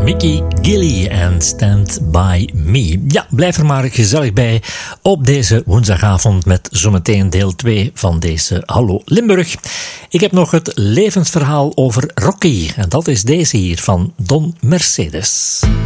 Mickey Gilley en Stand By Me. Ja, blijf er maar gezellig bij op deze woensdagavond met zometeen deel 2 van deze Hallo Limburg. Ik heb nog het levensverhaal over Rocky en dat is deze hier van Don Mercedes.